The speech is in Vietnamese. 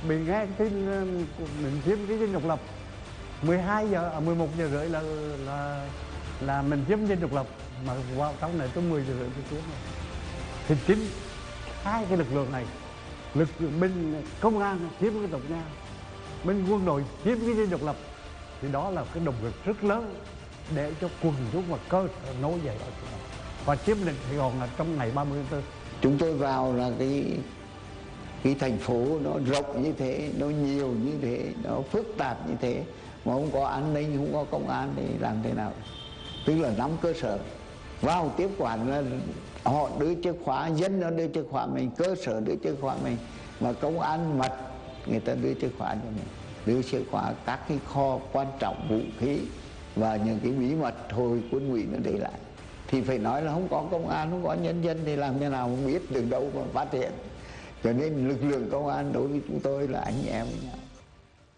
mình nghe tin mình chiếm cái dinh độc lập 11 giờ rưỡi là mình chiếm dinh độc lập, mà vào trong này tới 10 giờ rưỡi tôi chiếm rồi. Thì chính hai cái lực lượng này, lực binh công an chiếm cái tổng nha, bên quân đội chiếm cái dinh độc lập, thì đó là cái động lực rất lớn để cho quần chúng và cơ sở nối dậy ở chỗ đó và chiếm lĩnh Sài Gòn là trong ngày 30 tháng 4. Chúng tôi vào là cái thành phố nó rộng như thế, nó nhiều như thế, nó phức tạp như thế, mà không có an ninh, không có công an thì làm thế nào? Tức là nắm cơ sở vào tiếp quản, là họ đưa chìa khóa, dân nó đưa chìa khóa mình, cơ sở đưa chìa khóa mình, mà công an mật người ta đưa chìa khóa cho mình, đưa chìa khóa các cái kho quan trọng, vũ khí và những cái bí mật hồi quân ngụy nó để lại. Thì phải nói là không có công an, không có nhân dân thì làm thế nào không biết được đâu mà phát hiện. Cho nên lực lượng công an đối với chúng tôi là anh em với nhau.